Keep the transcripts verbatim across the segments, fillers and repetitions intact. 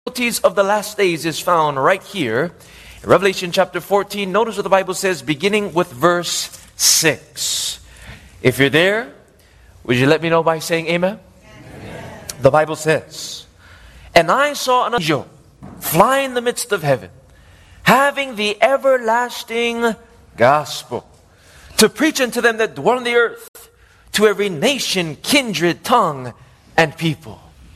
difficulties of the last days is found right here in Revelation chapter fourteen. Notice what the Bible says, beginning with verse six. If you're there, would you let me know by saying amen? Amen. The Bible says, "And I saw an angel fly in the midst of heaven, having the everlasting gospel, to preach unto them that dwell on the earth, to every nation, kindred, tongue, and people."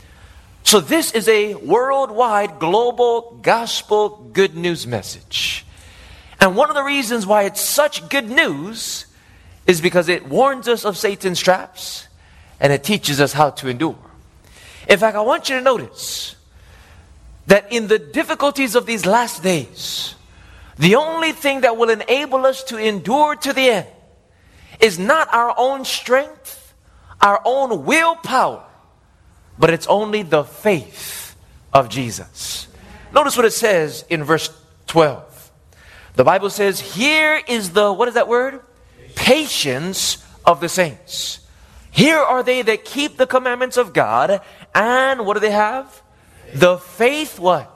So this is a worldwide, global, gospel good news message. And one of the reasons why it's such good news is because it warns us of Satan's traps and it teaches us how to endure. In fact, I want you to notice that in the difficulties of these last days, the only thing that will enable us to endure to the end is not our own strength, our own willpower, but it's only the faith of Jesus. Notice what it says in verse twelve. The Bible says, here is the, what is that word? Patience of the saints. Here are they that keep the commandments of God, and what do they have? The faith what?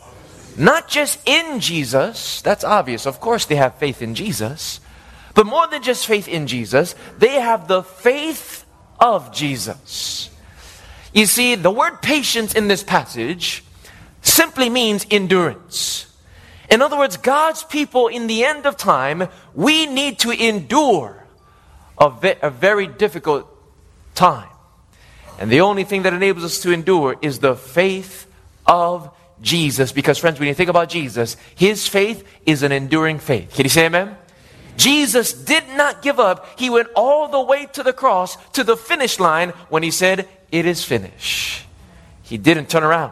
Not just in Jesus, that's obvious. Of course they have faith in Jesus. But more than just faith in Jesus, they have the faith of Jesus. You see, the word patience in this passage simply means endurance. In other words, God's people in the end of time, we need to endure a, ve- a very difficult time. And the only thing that enables us to endure is the faith of Jesus. Because friends, when you think about Jesus, His faith is an enduring faith. Can you say amen? Jesus did not give up. He went all the way to the cross, to the finish line, when He said, "It is finished." He didn't turn around.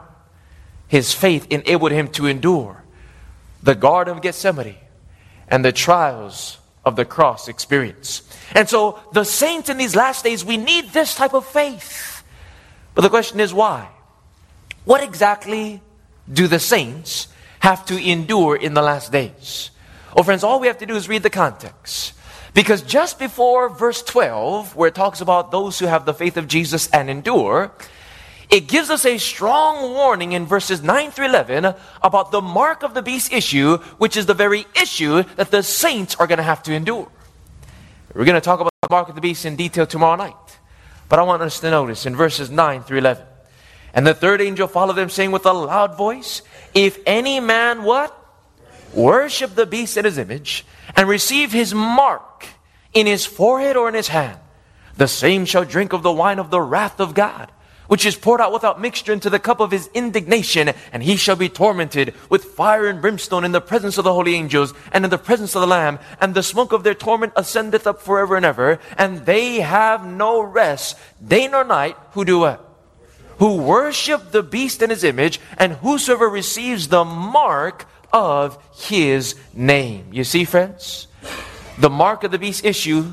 His faith enabled Him to endure the Garden of Gethsemane and the trials of the cross experience. And so the saints in these last days, we need this type of faith. But the question is why? What exactly do the saints have to endure in the last days? Well, friends, all we have to do is read the context. Because just before verse twelve, where it talks about those who have the faith of Jesus and endure, it gives us a strong warning in verses nine through eleven about the mark of the beast issue, which is the very issue that the saints are going to have to endure. We're going to talk about the mark of the beast in detail tomorrow night. But I want us to notice in verses nine through eleven. "And the third angel followed them, saying with a loud voice, If any man," what? "Worship the beast and his image, and receive his mark in his forehead or in his hand, the same shall drink of the wine of the wrath of God, which is poured out without mixture into the cup of His indignation, and he shall be tormented with fire and brimstone in the presence of the holy angels and in the presence of the Lamb, and the smoke of their torment ascendeth up forever and ever, and they have no rest, day nor night." Who do what? "Who worship the beast and his image, and whosoever receives the mark of his name." You see, friends, the mark of the beast issue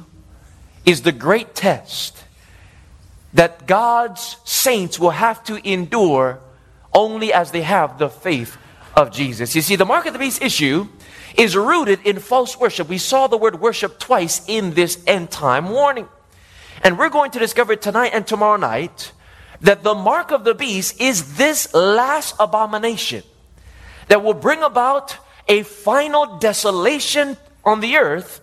is the great test that God's saints will have to endure only as they have the faith of Jesus. You see, the mark of the beast issue is rooted in false worship. We saw the word worship twice in this end time warning. And we're going to discover tonight and tomorrow night that the mark of the beast is this last abomination that will bring about a final desolation on the earth,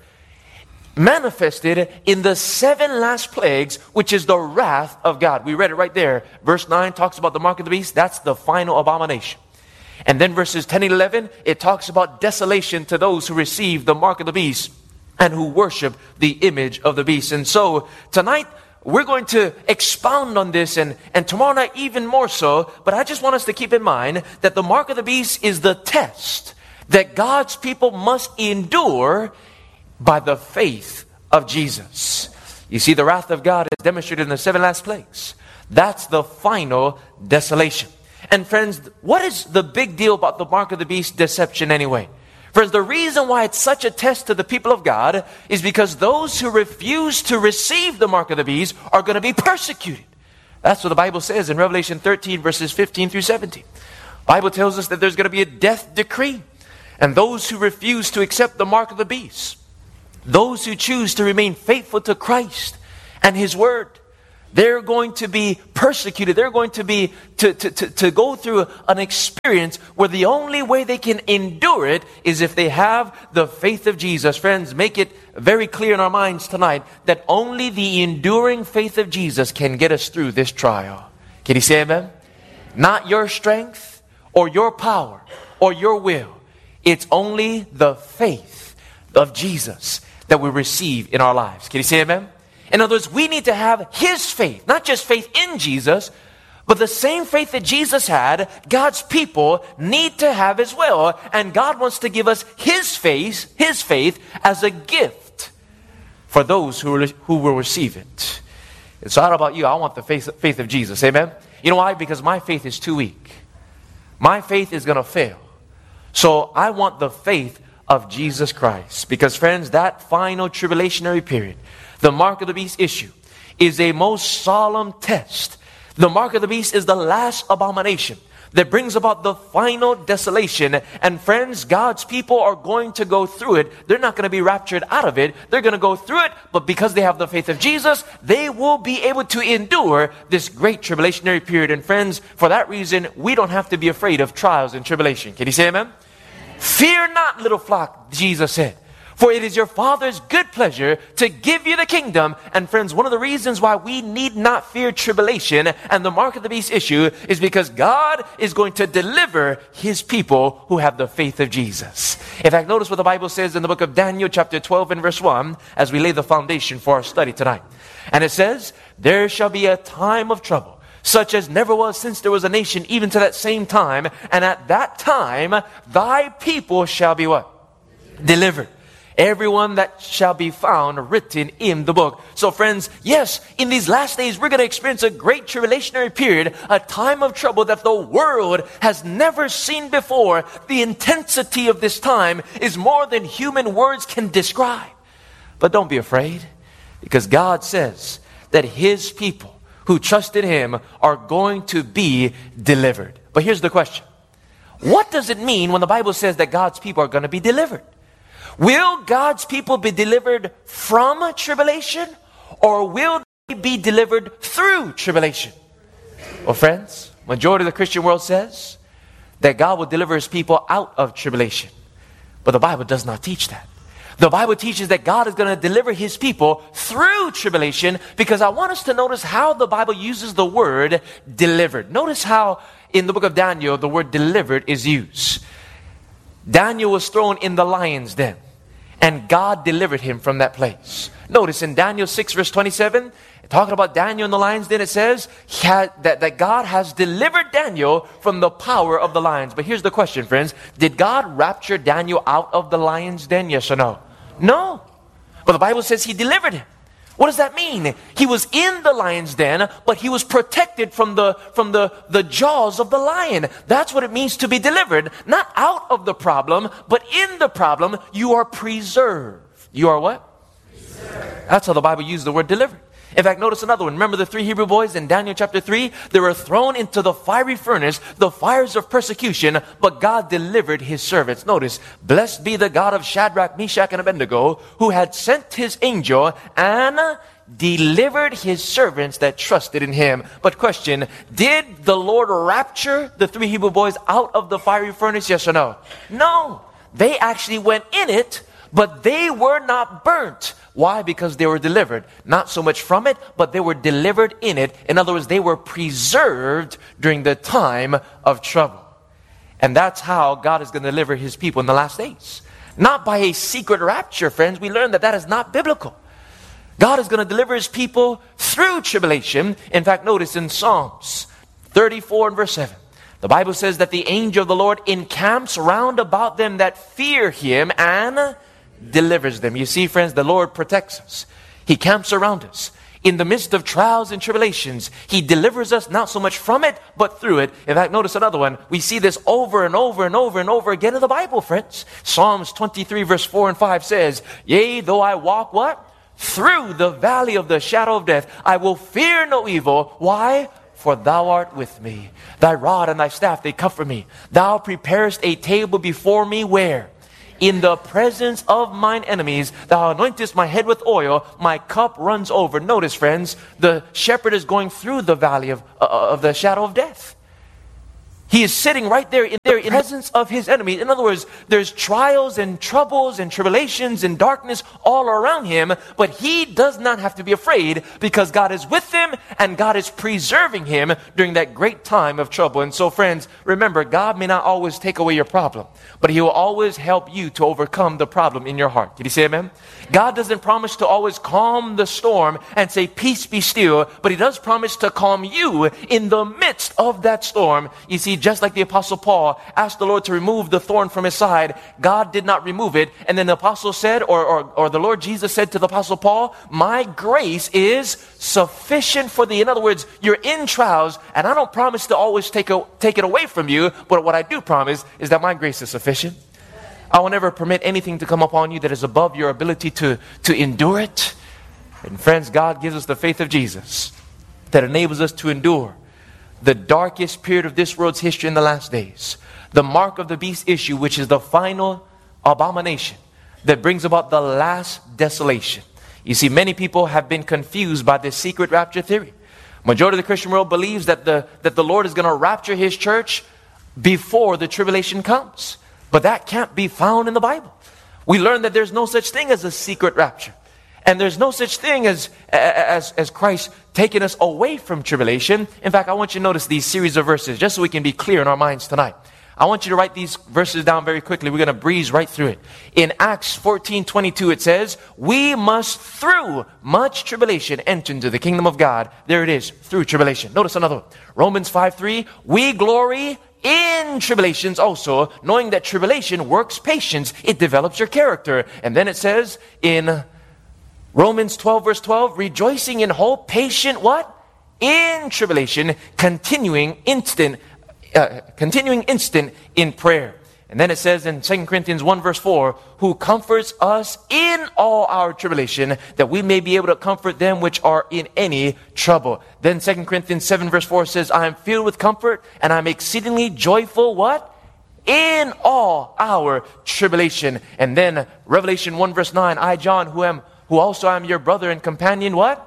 manifested in the seven last plagues, which is the wrath of God. We read it right there. Verse nine talks about the mark of the beast. That's the final abomination. And then verses ten and eleven, it talks about desolation to those who receive the mark of the beast and who worship the image of the beast. And so tonight, we're going to expound on this, and, and tomorrow night even more so. But I just want us to keep in mind that the mark of the beast is the test that God's people must endure by the faith of Jesus. You see, the wrath of God is demonstrated in the seven last plagues. That's the final desolation. And friends, what is the big deal about the mark of the beast deception anyway? Friends, the reason why it's such a test to the people of God is because those who refuse to receive the mark of the beast are going to be persecuted. That's what the Bible says in Revelation thirteen, verses fifteen through seventeen. The Bible tells us that there's going to be a death decree. And those who refuse to accept the mark of the beast, those who choose to remain faithful to Christ and His Word, They're going to be persecuted. They're going to be to, to, to, to go through an experience where the only way they can endure it is if they have the faith of Jesus. Friends, make it very clear in our minds tonight that only the enduring faith of Jesus can get us through this trial. Can you say amen? Not your strength or your power or your will. It's only the faith of Jesus that we receive in our lives. Can you say amen? In other words, we need to have His faith, not just faith in Jesus, but the same faith that Jesus had, God's people need to have as well. And God wants to give us His faith, His faith as a gift for those who will, who will receive it. It's not about you. I want the faith, faith of Jesus. Amen? You know why? Because my faith is too weak. My faith is going to fail. So I want the faith of Jesus Christ. Because friends, that final tribulationary period, the mark of the beast issue, is a most solemn test. The mark of the beast is the last abomination that brings about the final desolation. And friends, God's people are going to go through it. They're not going to be raptured out of it. They're going to go through it. But because they have the faith of Jesus, they will be able to endure this great tribulationary period. And friends, for that reason, we don't have to be afraid of trials and tribulation. Can you say amen? Fear not, little flock, Jesus said. For it is your Father's good pleasure to give you the kingdom. And friends, one of the reasons why we need not fear tribulation and the mark of the beast issue is because God is going to deliver His people who have the faith of Jesus. In fact, notice what the Bible says in the book of Daniel chapter twelve and verse one as we lay the foundation for our study tonight. And it says, there shall be a time of trouble, such as never was since there was a nation, even to that same time. And at that time, thy people shall be what? Delivered. Everyone that shall be found written in the book. So friends, yes, in these last days, we're going to experience a great tribulationary period, a time of trouble that the world has never seen before. The intensity of this time is more than human words can describe. But don't be afraid, because God says that His people who trust in Him are going to be delivered. But here's the question. What does it mean when the Bible says that God's people are going to be delivered? Will God's people be delivered from tribulation, or will they be delivered through tribulation? Well, friends, majority of the Christian world says that God will deliver His people out of tribulation. But the Bible does not teach that. The Bible teaches that God is going to deliver His people through tribulation, because I want us to notice how the Bible uses the word delivered. Notice how in the book of Daniel the word delivered is used. Daniel was thrown in the lion's den, and God delivered him from that place. Notice in Daniel six verse twenty-seven, talking about Daniel in the lion's den, it says he had, that, that God has delivered Daniel from the power of the lions. But here's the question, friends. Did God rapture Daniel out of the lion's den? Yes or no? No. But the Bible says He delivered him. What does that mean? He was in the lion's den, but he was protected from the from the, the jaws of the lion. That's what it means to be delivered. Not out of the problem, but in the problem, you are preserved. You are what? Preserved. That's how the Bible uses the word delivered. In fact, notice another one. Remember the three Hebrew boys in Daniel chapter three? They were thrown into the fiery furnace, the fires of persecution, but God delivered His servants. Notice, blessed be the God of Shadrach, Meshach, and Abednego, who had sent His angel and delivered His servants that trusted in Him. But question, did the Lord rapture the three Hebrew boys out of the fiery furnace? Yes or no? No. They actually went in it, but they were not burnt. Why? Because they were delivered. Not so much from it, but they were delivered in it. In other words, they were preserved during the time of trouble. And that's how God is going to deliver His people in the last days. Not by a secret rapture, friends. We learned that that is not biblical. God is going to deliver His people through tribulation. In fact, notice in Psalms thirty-four and verse seven. The Bible says that the angel of the Lord encamps round about them that fear Him and delivers them. You see, friends, the Lord protects us. He camps around us. In the midst of trials and tribulations, He delivers us not so much from it, but through it. In fact, notice another one. We see this over and over and over and over again in the Bible, friends. Psalms twenty-three verse four and five says, yea, though I walk what? Through the valley of the shadow of death, I will fear no evil. Why? For Thou art with me. Thy rod and Thy staff, they comfort me. Thou preparest a table before me where? in the presence of mine enemies, thou anointest my head with oil, my cup runs over. Notice, friends, the shepherd is going through the valley of, uh, of the shadow of death. He is sitting right there in, there in the presence of his enemy. In other words, there's trials and troubles and tribulations and darkness all around him, but he does not have to be afraid because God is with him and God is preserving him during that great time of trouble. And so, friends, remember, God may not always take away your problem, but he will always help you to overcome the problem in your heart. Did you say amen? God doesn't promise to always calm the storm and say, peace be still, but he does promise to calm you in the midst of that storm. You see, just like the Apostle Paul asked the Lord to remove the thorn from his side, God did not remove it. And then the Apostle said, or, or, or the Lord Jesus said to the Apostle Paul, my grace is sufficient for thee. In other words, you're in trials, and I don't promise to always take, a, take it away from you, but what I do promise is that my grace is sufficient. I will never permit anything to come upon you that is above your ability to, to endure it. And friends, God gives us the faith of Jesus that enables us to endure the darkest period of this world's history in the last days. The mark of the beast issue, which is the final abomination that brings about the last desolation. You see, many people have been confused by this secret rapture theory. Majority of the Christian world believes that the, that the Lord is going to rapture his church before the tribulation comes. But that can't be found in the Bible. We learn that there's no such thing as a secret rapture. And there's no such thing as, as, as Christ taking us away from tribulation. In fact, I want you to notice these series of verses just so we can be clear in our minds tonight. I want you to write these verses down very quickly. We're going to breeze right through it. In Acts fourteen twenty-two, it says, we must through much tribulation enter into the kingdom of God. There it is, through tribulation. Notice another one. Romans five three, we glory in tribulations also, knowing that tribulation works patience. It develops your character. And then it says in Romans twelve verse twelve, rejoicing in hope, patient what? In tribulation, continuing instant, uh, continuing instant in prayer. And then it says in Second Corinthians one verse four, who comforts us in all our tribulation, that we may be able to comfort them which are in any trouble. Then Second Corinthians seven verse four says, I am filled with comfort and I'm exceedingly joyful, what? In all our tribulation. And then Revelation one verse nine, I John, who am who also am your brother and companion, what?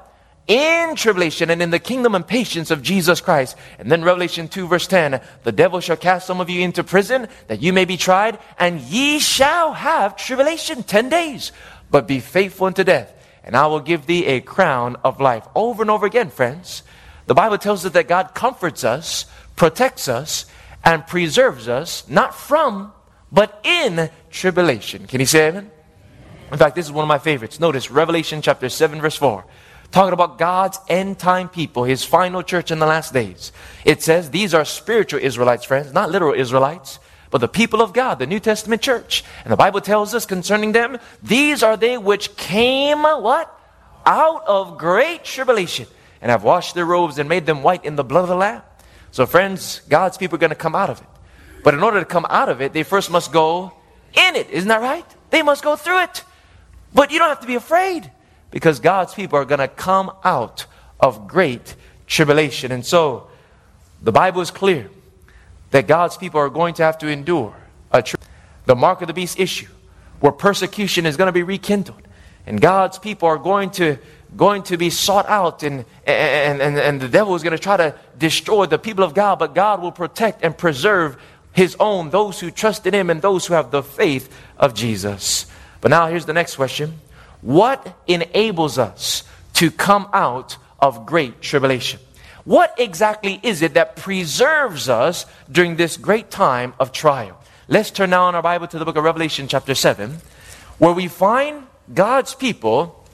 In tribulation and in the kingdom and patience of Jesus Christ. And then Revelation two verse ten, the devil shall cast some of you into prison, that you may be tried, and ye shall have tribulation ten days. But be faithful unto death, and I will give thee a crown of life. Over and over again, friends, the Bible tells us that God comforts us, protects us, and preserves us, not from, but in tribulation. Can you say amen? In fact, this is one of my favorites. Notice Revelation chapter seven verse four. Talking about God's end time people, his final church in the last days. It says these are spiritual Israelites, friends, not literal Israelites, but the people of God, the New Testament church. And the Bible tells us concerning them, these are they which came, what? Out of great tribulation, and have washed their robes and made them white in the blood of the Lamb. So friends, God's people are going to come out of it. But in order to come out of it, they first must go in it. Isn't that right? They must go through it. But you don't have to be afraid, because God's people are going to come out of great tribulation. And so, the Bible is clear that God's people are going to have to endure a tri- the mark of the beast issue, where persecution is going to be rekindled. And God's people are going to going to be sought out, and, and, and, and the devil is going to try to destroy the people of God, but God will protect and preserve his own, those who trust in him and those who have the faith of Jesus. But now here's the next question. What enables us to come out of great tribulation? What exactly is it that preserves us during this great time of trial? Let's turn now in our Bible to the book of Revelation chapter seven, where we find God's people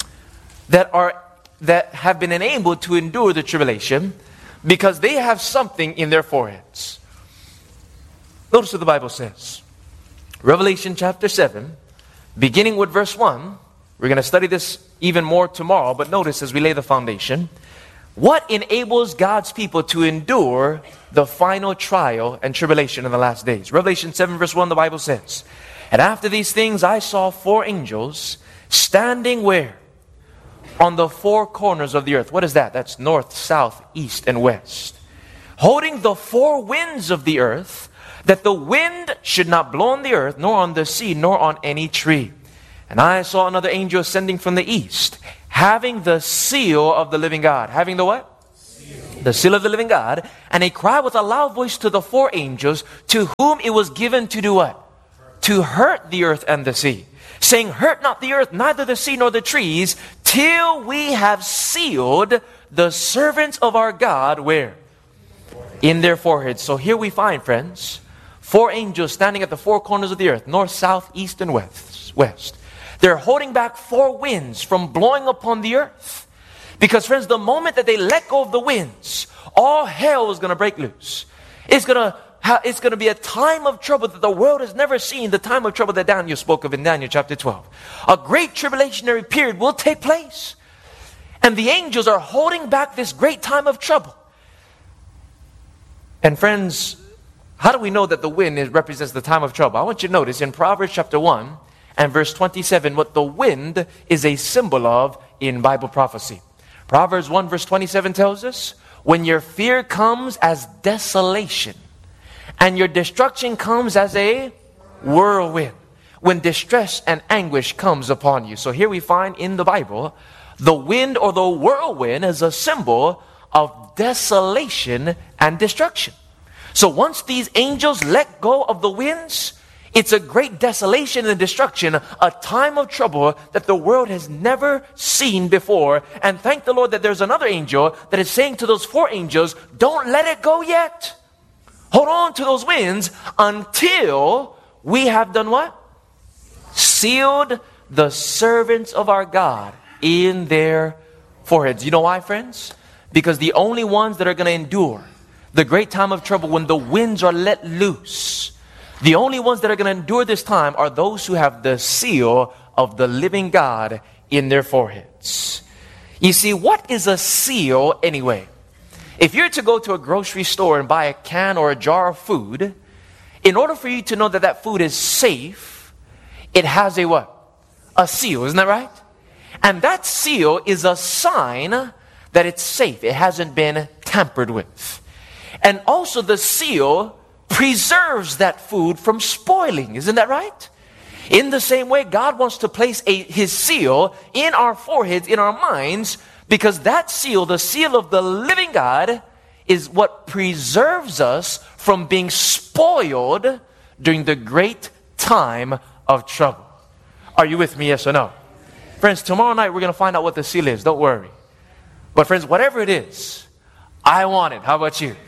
that are that have been enabled to endure the tribulation because they have something in their foreheads. Notice what the Bible says. Revelation chapter seven, beginning with verse one. We're going to study this even more tomorrow, but notice as we lay the foundation, what enables God's people to endure the final trial and tribulation in the last days? Revelation seven verse one, the Bible says, and after these things I saw four angels standing where? On the four corners of the earth. What is that? That's north, south, east, and west. Holding the four winds of the earth, that the wind should not blow on the earth, nor on the sea, nor on any tree. And I saw another angel ascending from the east, having the seal of the living God. Having the what? Seal. The seal of the living God. And he cried with a loud voice to the four angels, to whom it was given to do what? To hurt the earth and the sea, saying, hurt not the earth, neither the sea nor the trees, till we have sealed the servants of our God, where? In their foreheads. So here we find, friends, four angels standing at the four corners of the earth, north, south, east, and west. west. They're holding back four winds from blowing upon the earth. Because, friends, the moment that they let go of the winds, all hell is going to break loose. It's going to ha- it's going to be a time of trouble that the world has never seen, the time of trouble that Daniel spoke of in Daniel chapter twelve. A great tribulationary period will take place. And the angels are holding back this great time of trouble. And friends, how do we know that the wind is, represents the time of trouble? I want you to notice in Proverbs chapter one and verse twenty-seven what the wind is a symbol of in Bible prophecy. Proverbs one verse twenty-seven tells us, when your fear comes as desolation and your destruction comes as a whirlwind, when distress and anguish comes upon you. So here we find in the Bible, the wind or the whirlwind is a symbol of desolation and destruction. So once these angels let go of the winds, it's a great desolation and destruction, a time of trouble that the world has never seen before. And thank the Lord that there's another angel that is saying to those four angels, don't let it go yet. Hold on to those winds until we have done what? Sealed the servants of our God in their foreheads. You know why, friends? Because the only ones that are going to endure the great time of trouble when the winds are let loose, the only ones that are going to endure this time are those who have the seal of the living God in their foreheads. You see, what is a seal anyway? If you're to go to a grocery store and buy a can or a jar of food, in order for you to know that that food is safe, it has a what? A seal, isn't that right? And that seal is a sign that it's safe. It hasn't been tampered with. And also the seal preserves that food from spoiling. Isn't that right? In the same way, God wants to place a, His seal in our foreheads, in our minds, because that seal, the seal of the living God, is what preserves us from being spoiled during the great time of trouble. Are you with me, yes or no? Friends, tomorrow night we're going to find out what the seal is. Don't worry. But friends, whatever it is, I want it. How about you?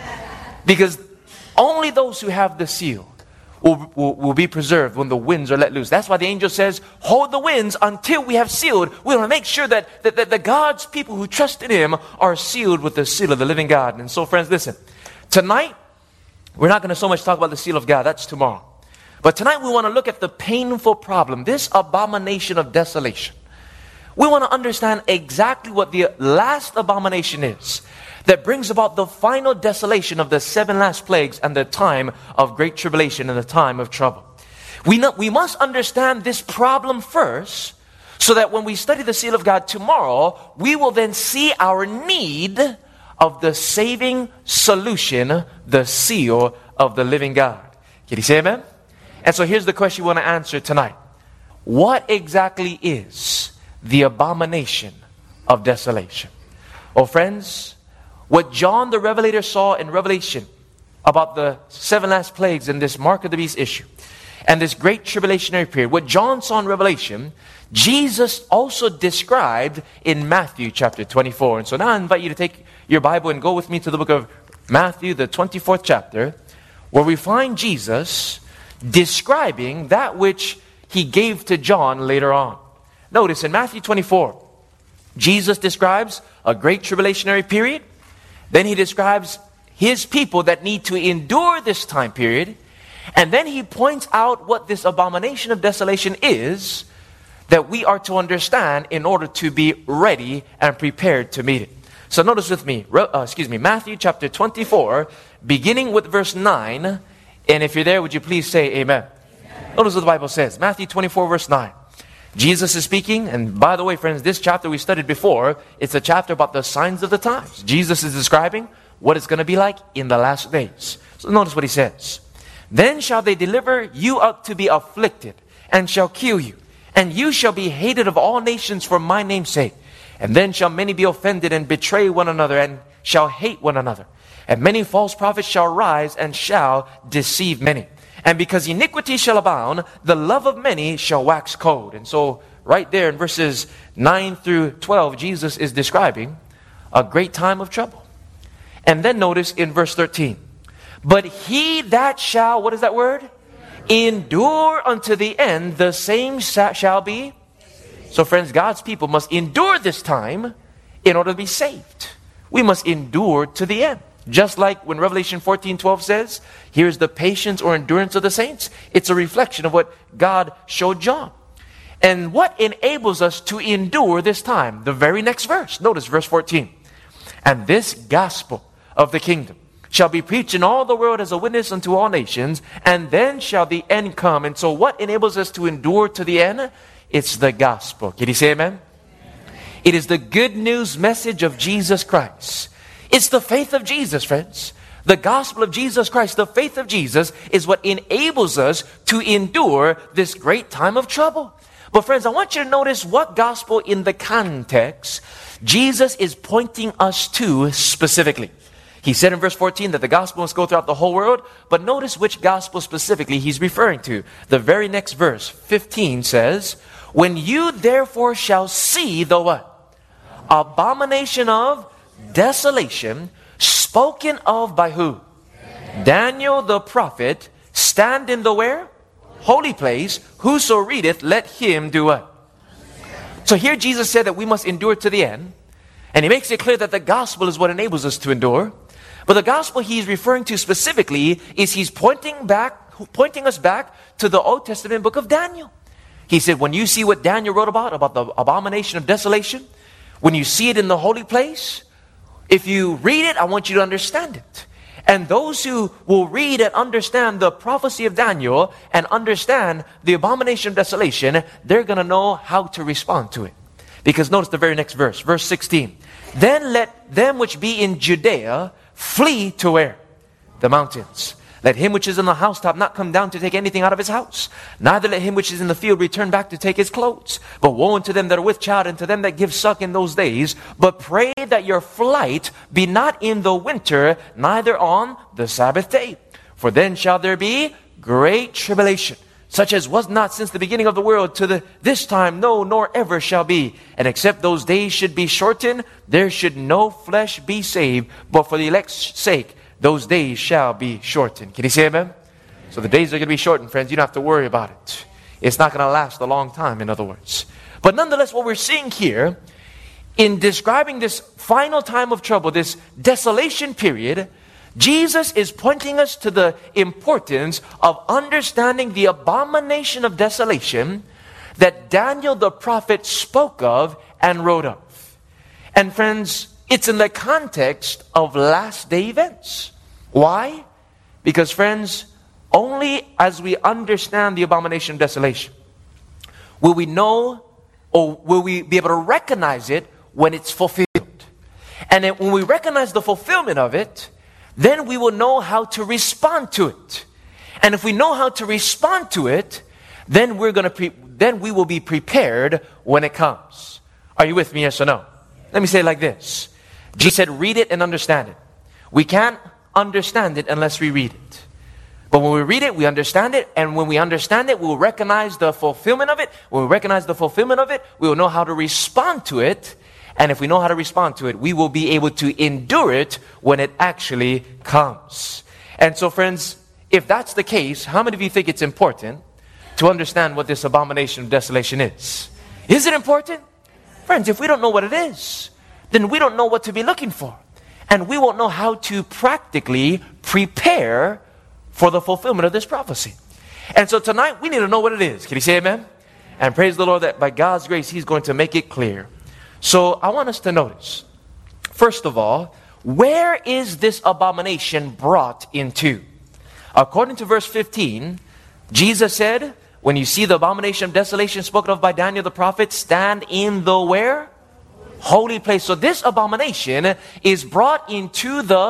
Because only those who have the seal will, will, will be preserved when the winds are let loose. That's why the angel says, hold the winds until we have sealed. We want to make sure that, that, that the God's people who trust in Him are sealed with the seal of the living God. And so, friends, listen. Tonight, we're not going to so much talk about the seal of God. That's tomorrow. But tonight we want to look at the painful problem, this abomination of desolation. We want to understand exactly what the last abomination is that brings about the final desolation of the seven last plagues and the time of great tribulation and the time of trouble. We know, we must understand this problem first, so that when we study the seal of God tomorrow, we will then see our need of the saving solution, the seal of the living God. Can you say amen? And so here's the question we want to answer tonight. What exactly is the abomination of desolation? Well, friends, what John the Revelator saw in Revelation about the seven last plagues and this mark of the beast issue and this great tribulationary period, what John saw in Revelation, Jesus also described in Matthew chapter twenty-four. And so now I invite you to take your Bible and go with me to the book of Matthew, the twenty-fourth chapter, where we find Jesus describing that which He gave to John later on. Notice in Matthew twenty-four, Jesus describes a great tribulationary period. Then He describes His people that need to endure this time period. And then He points out what this abomination of desolation is that we are to understand in order to be ready and prepared to meet it. So notice with me, uh, excuse me, Matthew chapter twenty-four, beginning with verse nine. And if you're there, would you please say amen? Amen. Notice what the Bible says. Matthew twenty-four, verse nine. Jesus is speaking, and by the way, friends, this chapter we studied before, it's a chapter about the signs of the times. Jesus is describing what it's going to be like in the last days. So notice what He says. Then shall they deliver you up to be afflicted, and shall kill you. And you shall be hated of all nations for my name's sake. And then shall many be offended and betray one another, and shall hate one another. And many false prophets shall rise and shall deceive many. And because iniquity shall abound, the love of many shall wax cold. And so right there in verses nine through twelve, Jesus is describing a great time of trouble. And then notice in verse thirteen, but he that shall, what is that word? Endure unto the end, the same shall be. So friends, God's people must endure this time in order to be saved. We must endure to the end. Just like when Revelation fourteen twelve says, here's the patience or endurance of the saints. It's a reflection of what God showed John. And what enables us to endure this time? The very next verse. Notice verse fourteen. And this gospel of the kingdom shall be preached in all the world as a witness unto all nations, and then shall the end come. And so what enables us to endure to the end? It's the gospel. Can you say amen? Amen. It is the good news message of Jesus Christ. It's the faith of Jesus, friends. The gospel of Jesus Christ, the faith of Jesus, is what enables us to endure this great time of trouble. But friends, I want you to notice what gospel in the context Jesus is pointing us to specifically. He said in verse fourteen that the gospel must go throughout the whole world, but notice which gospel specifically he's referring to. The very next verse, fifteen, says, when you therefore shall see the what? Abomination of desolation, spoken of by who? Daniel the prophet, stand in the where? Holy place. Whoso readeth, let him do what? So here Jesus said that we must endure to the end. And he makes it clear that the gospel is what enables us to endure. But the gospel he's referring to specifically is he's pointing back, pointing us back to the Old Testament book of Daniel. He said, when you see what Daniel wrote about, about the abomination of desolation, when you see it in the holy place, if you read it, I want you to understand it. And those who will read and understand the prophecy of Daniel and understand the abomination of desolation, they're going to know how to respond to it. Because notice the very next verse, verse sixteen. Then let them which be in Judea flee to where? The mountains. Let him which is in the housetop not come down to take anything out of his house. Neither let him which is in the field return back to take his clothes. But woe unto them that are with child, and to them that give suck in those days. But pray that your flight be not in the winter, neither on the Sabbath day. For then shall there be great tribulation, such as was not since the beginning of the world to the, this time, no, nor ever shall be. And except those days should be shortened, there should no flesh be saved. But for the elect's sake, those days shall be shortened. Can you say amen? So the days are going to be shortened, friends. You don't have to worry about it. It's not going to last a long time, in other words. But nonetheless, what we're seeing here, in describing this final time of trouble, this desolation period, Jesus is pointing us to the importance of understanding the abomination of desolation that Daniel the prophet spoke of and wrote of. And friends, it's in the context of last day events. Why? Because friends, only as we understand the abomination of desolation will we know, or will we be able to recognize it when it's fulfilled. And then when we recognize the fulfillment of it, then we will know how to respond to it. And if we know how to respond to it, then we're going to pre- then we will be prepared when it comes. Are you with me, yes or no? Let me say it like this. Jesus said, read it and understand it. We can't understand it unless we read it. But when we read it, we understand it. And when we understand it, we will recognize the fulfillment of it. When we recognize the fulfillment of it, we will know how to respond to it. And if we know how to respond to it, we will be able to endure it when it actually comes. And so, friends, if that's the case, how many of you think it's important to understand what this abomination of desolation is? Is it important? Friends, if we don't know what it is, then we don't know what to be looking for. And we won't know how to practically prepare for the fulfillment of this prophecy. And so tonight, we need to know what it is. Can you say amen? And praise the Lord that by God's grace, He's going to make it clear. So I want us to notice, first of all, where is this abomination brought into? According to verse fifteen, Jesus said, when you see the abomination of desolation spoken of by Daniel the prophet, stand in the where? Holy place. So this abomination is brought into the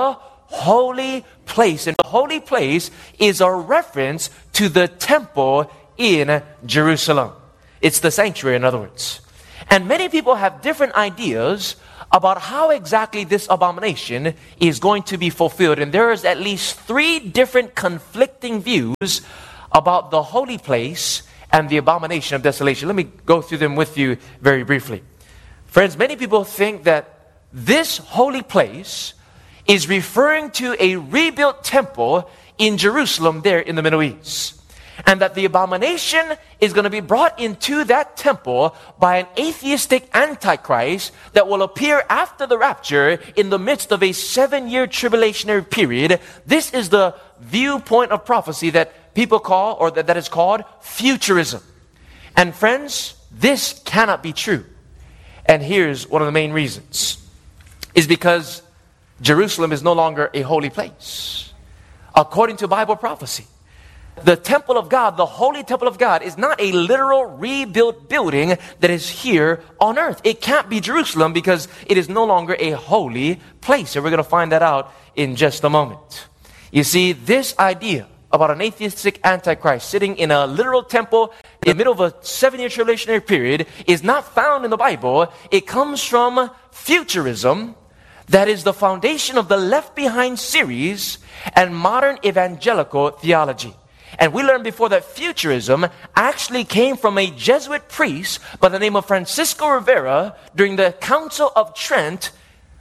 holy place. And the holy place is a reference to the temple in Jerusalem. It's the sanctuary, in other words. And many people have different ideas about how exactly this abomination is going to be fulfilled. And there is at least three different conflicting views about the holy place and the abomination of desolation. Let me go through them with you very briefly. Friends, many people think that this holy place is referring to a rebuilt temple in Jerusalem there in the Middle East. And that the abomination is going to be brought into that temple by an atheistic antichrist that will appear after the rapture in the midst of a seven-year tribulationary period. This is the viewpoint of prophecy that people call, or that, that is called, futurism. And friends, this cannot be true. And here's one of the main reasons. Is because Jerusalem is no longer a holy place. According to Bible prophecy, the temple of God, the holy temple of God, is not a literal rebuilt building that is here on earth. It can't be Jerusalem because it is no longer a holy place. And we're going to find that out in just a moment. You see, this idea about an atheistic antichrist sitting in a literal temple in the middle of a seven-year tribulationary period is not found in the Bible. It comes from futurism. That is the foundation of the Left Behind series and modern evangelical theology. And we learned before that futurism actually came from a Jesuit priest by the name of Francisco Rivera during the Council of Trent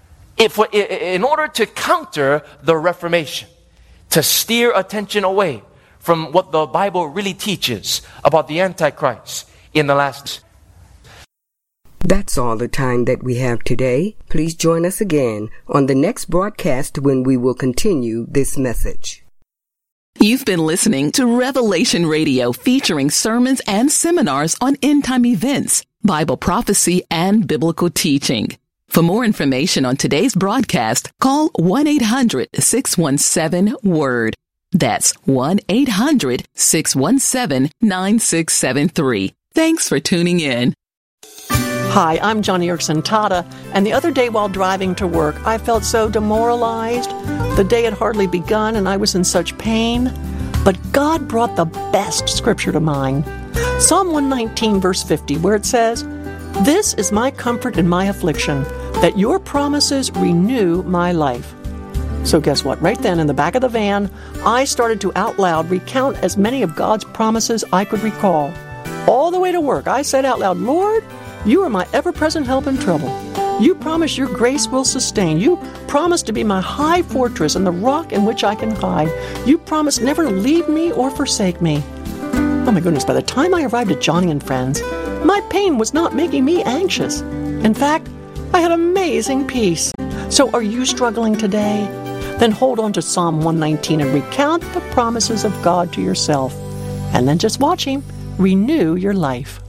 in order to counter the Reformation, to steer attention away from what the Bible really teaches about the Antichrist in the last. That's all the time that we have today. Please join us again on the next broadcast when we will continue this message. You've been listening to Revelation Radio, featuring sermons and seminars on end-time events, Bible prophecy, and biblical teaching. For more information on today's broadcast, call one eight hundred six one seven WORD. That's one eight hundred six one seven nine six seven three. Thanks for tuning in. Hi, I'm Johnny Erickson Tata, and the other day while driving to work, I felt so demoralized. The day had hardly begun, and I was in such pain. But God brought the best scripture to mind. Psalm one nineteen, verse fifty, where it says, "This is my comfort in my affliction, that your promises renew my life." So guess what? Right then, in the back of the van, I started to out loud recount as many of God's promises I could recall. All the way to work, I said out loud, "Lord, you are my ever-present help in trouble. You promise your grace will sustain. You promise to be my high fortress and the rock in which I can hide. You promise never to leave me or forsake me." Oh my goodness, by the time I arrived at Johnny and Friends, my pain was not making me anxious. In fact, I had amazing peace. So are you struggling today? Then hold on to Psalm one nineteen and recount the promises of God to yourself. And then just watch Him renew your life.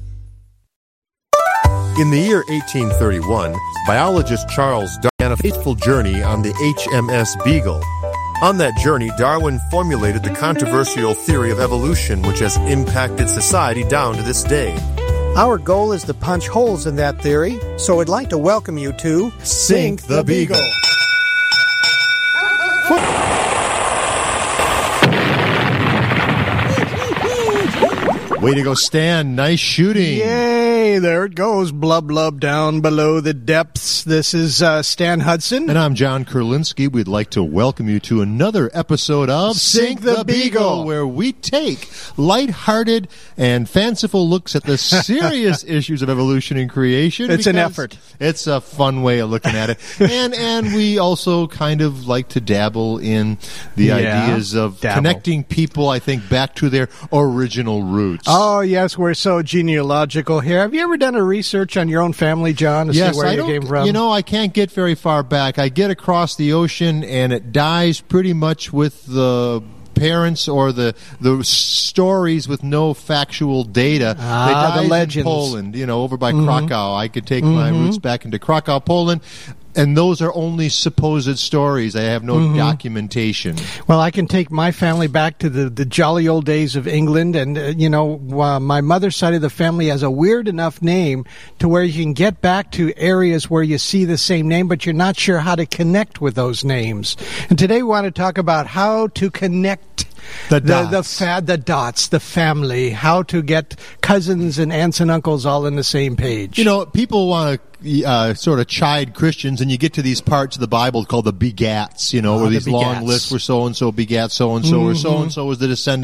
In the year eighteen thirty-one, biologist Charles Darwin began a fateful journey on the H M S Beagle. On that journey, Darwin formulated the controversial theory of evolution, which has impacted society down to this day. Our goal is to punch holes in that theory, so I'd like to welcome you to Sink the Beagle. Way to go, Stan. Nice shooting. Yay, there it goes. Blub, blub, down below the depths. This is uh, Stan Hudson. And I'm John Kurlinski. We'd like to welcome you to another episode of Sink the Beagle, where we take lighthearted and fanciful looks at the serious issues of evolution and creation. It's an effort. It's a fun way of looking at it. and and we also kind of like to dabble in the yeah, ideas of dabble. connecting people, I think, back to their original roots. Oh, yes, we're so genealogical here. Have you ever done a research on your own family, John, to yes, see where I you don't, came from? You know, I can't get very far back. I get across the ocean, and it dies pretty much with the parents or the the stories with no factual data. Ah, they died the legends. in Poland, you know, over by mm-hmm. Krakow. I could take mm-hmm. my roots back into Krakow, Poland. And those are only supposed stories. They have no mm-hmm. documentation. Well, I can take my family back to the, the jolly old days of England. And, uh, you know, uh, my mother's side of the family has a weird enough name to where you can get back to areas where you see the same name, but you're not sure how to connect with those names. And today we want to talk about how to connect The the dots. the, fa- the dots, the family, how to get cousins and aunts and uncles all on the same page. You know, people want to uh, sort of chide Christians, and you get to these parts of the Bible called the begats, you know, Oh, where the these long begats. lists where so-and-so begat so-and-so, mm-hmm. or so-and-so was the descendant